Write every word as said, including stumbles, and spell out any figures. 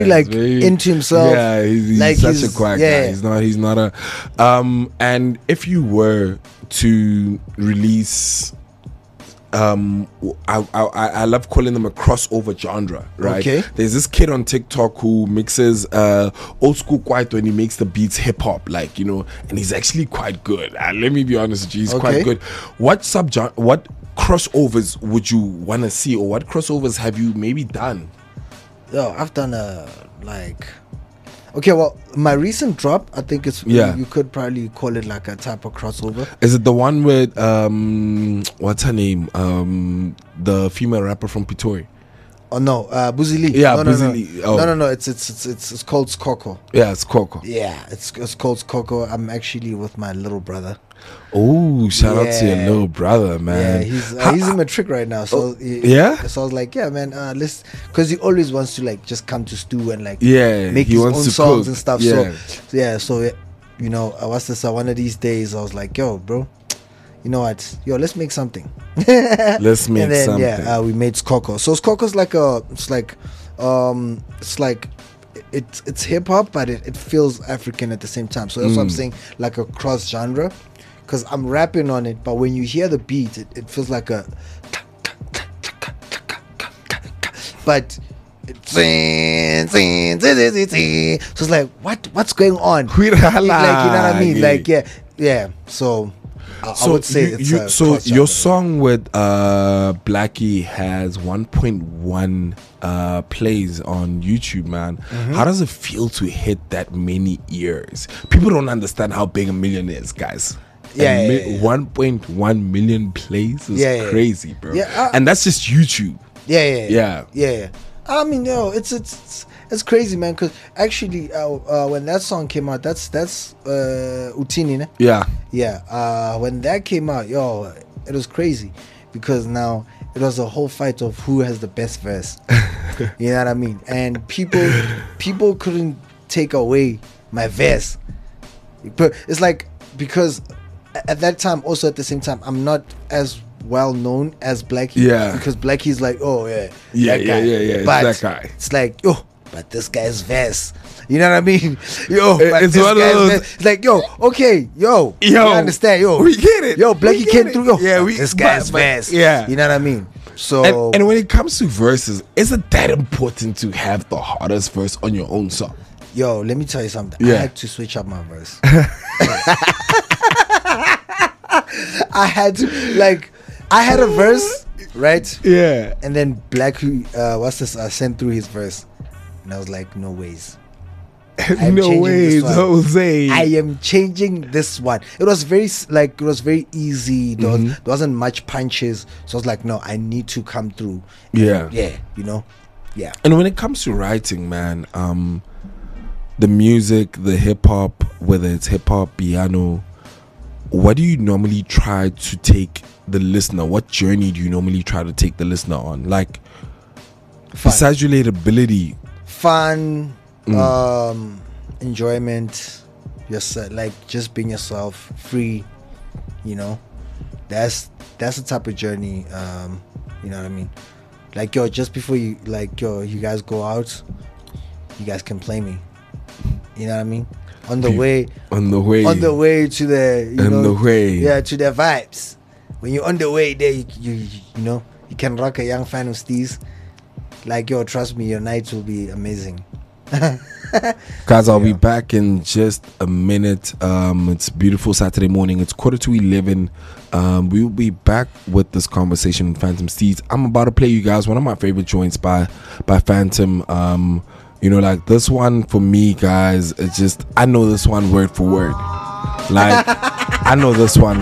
like very, into himself. Yeah, he's, he's like such he's, a quiet yeah. guy. He's not. He's not a. Um, and if you were to release, um, I I, I love calling them a crossover genre, right? Okay. There's this kid on TikTok who mixes uh old school quiet when he makes the beats hip hop, like, you know, and he's actually quite good. Uh, let me be honest with you, he's Okay. quite good. What sub what crossovers would you want to see, or what crossovers have you maybe done? Yo, I've done a like. Okay, well, my recent drop, I think it's Yeah. you could probably call it like a type of crossover. Is it the one with um what's her name? Um the female rapper from Pretoria. Oh no, uh, Buzi Lee. Yeah, no, no, Buzi no. Lee. Oh. No, no, no. It's it's it's it's, it's called Skoko. Yeah, it's Coco. Yeah, it's it's called Skoko. I'm actually with my little brother. Oh, shout out to your Yeah. little brother, man. Yeah, he's uh, Ha- he's in matric right now. So Oh, he- yeah? So I was like, yeah, man, uh, let's, because he always wants to like just come to Stu and like Yeah, make he his wants own to songs cook. and stuff. Yeah. So yeah, so uh, you know, uh, what's this? Uh, one of these days, I was like, yo, bro, you know what? Yo, let's make something. Let's make and then, something. Yeah, uh, we made Skoko. So Skoko's like a, it's like, um, it's like. It's it's hip hop, but it, it feels African at the same time. So that's what I'm Mm. saying, like a cross genre, because I'm rapping on it. But when you hear the beat, it, it feels like a. But it's so it's like what what's going on? Like, you know what I mean? Yeah. Like yeah, yeah. So I, I would say you, it's you, a so cross your genre. song with uh Blackie has one point one uh plays on YouTube, man. Mm-hmm. How does it feel to hit that many ears? People don't understand how big a million is, guys. Yeah, A yeah, mi- yeah, yeah. one point one million plays is Yeah, yeah, yeah. crazy, bro. Yeah, uh, and that's just YouTube. Yeah, yeah, yeah, Yeah. yeah, yeah. I mean, yo, it's it's it's, it's crazy, man. Because actually, uh, uh, when that song came out, that's that's uh, Utini, ne? Yeah. Yeah. Uh, when that came out, yo, it was crazy because now it was a whole fight of who has the best verse. You know what I mean? And people people couldn't take away my verse. But it's like because at that time, also at the same time, I'm not as well known as Blackie. Yeah. Because Blackie's like, oh yeah, Yeah, that yeah, guy. yeah, yeah, it's But that guy. It's like, yo, but this guy's verse. You know what I mean? Yo, It- but it's this one of guy's those- verse. It's like, yo, okay, yo, Yo, you understand, yo, we get it. Yo, We Blackie get came it. through, yo, Yeah, but we- this guy's but- but- verse. yeah. You know what I mean? So And, and when it comes to verses, is it that important to have the hardest verse on your own song? yo, let me tell you something. Yeah. I had to switch up my verse. I had to, like, I had a verse, right? Yeah. And then Black, uh, what's this? I sent through his verse, and I was like, no ways. I'm No changing ways, this one. Jose. I am changing this one. It was very s- like it was very easy. There, was, Mhm. there wasn't much punches, so I was like, no, I need to come through. Yeah. Yeah, you know, yeah. And when it comes to writing, man, um, the music, the hip hop, whether it's hip hop, piano, what do you normally try to take the listener? What journey do you normally try to take the listener on? Like, Fun, besides relatability, fun, Mm. um, enjoyment, yourself, like just being yourself, free. You know, that's that's the type of journey. Um, you know what I mean? Like yo, just before you like yo, you guys go out, you guys can play me. You know what I mean? On the Pe- way, on the way, on the way to the you on know, the way, yeah, to the vibes. When you're on the way there, you you, you know you can rock a young fan of Steez. Like yo, trust me, your night will be amazing. Guys, I'll be Yeah. back in just a minute. Um, it's beautiful Saturday morning. It's quarter to eleven. Um, we will be back with this conversation with Phantom Steez. I'm about to play you guys one of my favorite joints by by Phantom. Um, you know, like this one for me, guys. It's just I know this one word for word. Like I know this one